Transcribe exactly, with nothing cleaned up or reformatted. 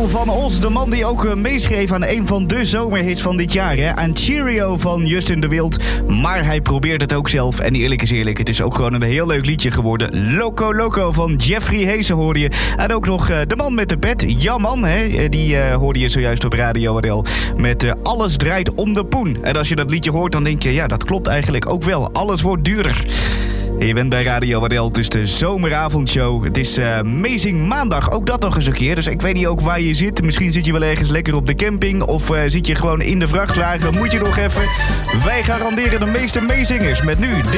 Michiel van Os, de man die ook meeschreef aan een van de zomerhits van dit jaar. Hè? Aan Cheerio van Justin de Wild. Maar hij probeert het ook zelf. En eerlijk is eerlijk, het is ook gewoon een heel leuk liedje geworden. Loco Loco van Jeffrey Heesen hoorde je. En ook nog uh, de man met de pet, Jamman. Hè? Die uh, hoorde je zojuist op Radio R L. Met uh, Alles draait om de poen. En als je dat liedje hoort, dan denk je, ja, dat klopt eigenlijk ook wel. Alles wordt duurder. Je bent bij Radio R L, het is de zomeravondshow. Het is uh, Amazing Maandag, ook dat nog eens een keer. Dus ik weet niet ook waar je zit. Misschien zit je wel ergens lekker op de camping. Of uh, zit je gewoon in de vrachtwagen. Moet je nog even. Wij garanderen de meeste meezingers met nu...